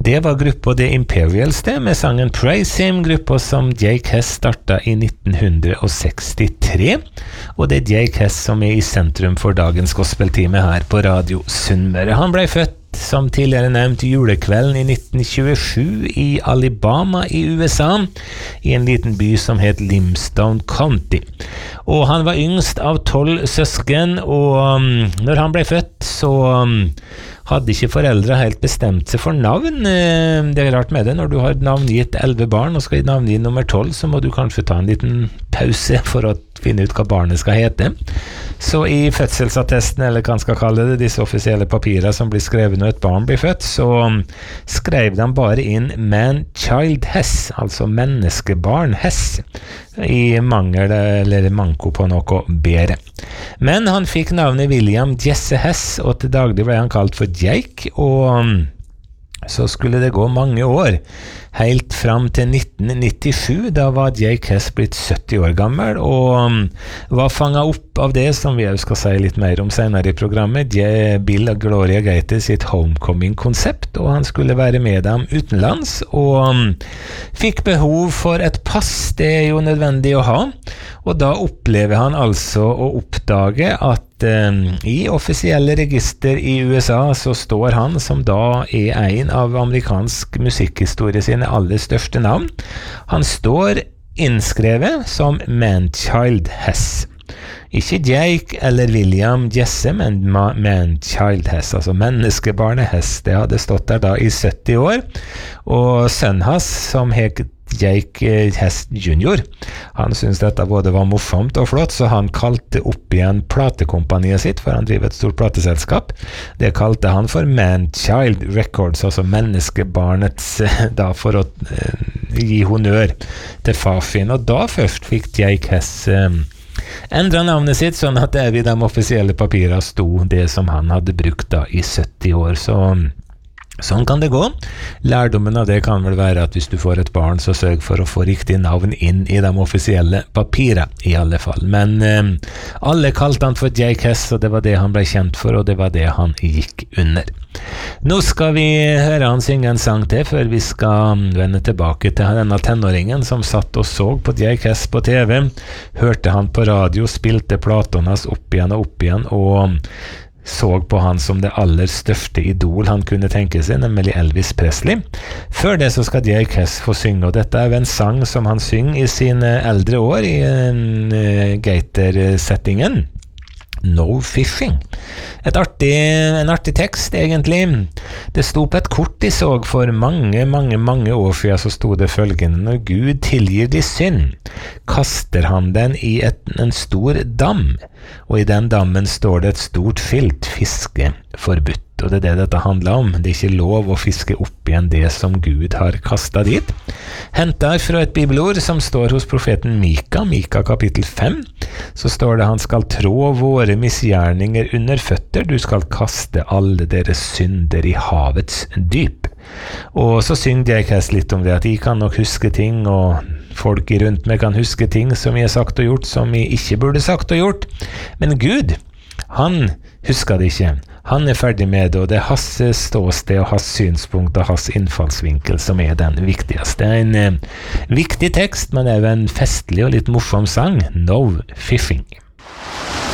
Det var gruppa The Imperials det, med sangen Praise Him, gruppa som Jake Hess startet i 1963, og det Jake Hess som i sentrum for dagens gospeltime her på Radio Sunnmøre. Han ble født, som tidligere nevnt, julekvelden i 1927 i Alabama i USA, i en liten by som het Limestone County. Og han var yngst av 12 søsken, og når han ble født så hadde ikke foreldre helt bestemt seg for navn. Det rart med det, når du har navngitt 11 barn og skal navngi nummer 12, så må du kanskje ta en liten pause for å finne ut hva barnet skal hete. Så i fødselsattesten, eller hva man skal kalle det, disse offisielle papirer som blir skrevet når et barn blir født, så skrev de bare inn man-child Hess, altså menneskebarn Hess, i mangel eller manko på noe bedre. Men han fikk navnet William Jesse Hess, og til daglig ble han kalt for Jake, og så skulle det gå mange år, helt fram til 1997, da var Jake Hess blitt 70 år gammel, og var fanget opp av det som vi skal si litt mer om senere i programmet, Bill og Gloria Gaynor sitt Homecoming-konsept, og han skulle være med dem utenlands, og fikk behov for et pass, det er jo nødvendig å ha, og da opplever han altså å oppdage at i offisielle register i USA så står han, som da er en av amerikansk musikkhistorie sine aller største navn. Han står innskrevet som Man-Child Hess. Ikke Jake eller William Jesse, men Man-Child Hess, altså menneskebarnet Hess. Det hadde stått der da i 70 år, og sønnen hans, som het Jake Hess Jr., han syntes dette både var morsomt og flott, så han kalte opp igjen platekompaniet sitt, for han driver et stort plateselskap. Det kalte han for Man-Child Records, altså menneskebarnets, da for å gi honnør til far sin, og da først fikk Jake Hess endret navnet sitt, sånn at det i de offisielle papirene sto det som han hadde brukt da i 70 år, så sånn kan det gå. Lærdommen av det kan vel være at hvis du får et barn, så sørg for å få riktig navn inn i de offisielle papirene, i alle fall. Men alle kalte han for Jake Hess, og det var det han ble kjent for, og det var det han gikk under. Nå skal vi høre han synge en sang til, før vi skal vende tilbake til denne tenåringen som satt og så på Jake Hess på TV. Hørte han på radio, spilte platene hans opp igjen, og så på han som det aller største idol han kunne tenke seg, nemlig Elvis Presley. Før det så skal Jake Hess få synge, og dette er en sang som han synger i sine eldre år i Gator-settingen. No Fishing. En artig tekst, egentlig. Det sto på et kort de så for mange år siden, så sto det følgende: når Gud tilgir de synd, kaster han den i en stor dam, og i den dammen står det et stort skilt: fiske forbudt. Og det er det dette handler om. Det er ikke lov å fiske opp igjen det som Gud har kastet dit. Hentet fra et bibelord som står hos profeten Mika kapittel 5, så står det: han skal trå våre misgjerninger under føtter, du skal kaste alle deres synder i havets dyp. Og så synger Jake Hess litt om det, at jeg kan nok huske ting, og folk rundt meg kan huske ting som jeg har sagt og gjort, som jeg ikke burde sagt og gjort. Men Gud, han husker det ikke. Han er ferdig med det, og det er hans ståsted og hans synspunkt og hans innfallsvinkel som er den viktigste. Det er en viktig tekst, men det er en festlig og litt morsom sang. No Fishing.